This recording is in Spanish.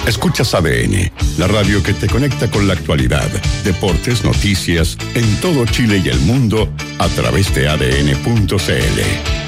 Escuchas ADN, la radio que te conecta con la actualidad, deportes, noticias, en todo Chile y el mundo, a través de ADN.cl.